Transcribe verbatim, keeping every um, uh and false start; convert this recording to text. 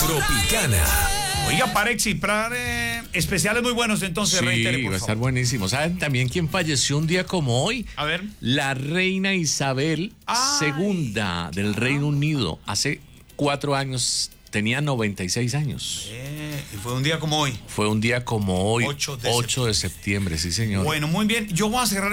Tropicana. Oiga, para exiprar eh, especiales muy buenos, entonces, Sí, reitere, por va a estar favor. buenísimo. ¿Saben también quién falleció un día como hoy? A ver. La reina Isabel Ay, segunda del Reino Unido. Hace cuatro años, tenía noventa y seis años. Eh, y fue un día como hoy. Fue un día como hoy, ocho de ocho de septiembre, sí señor. Bueno, muy bien. Yo voy a cerrar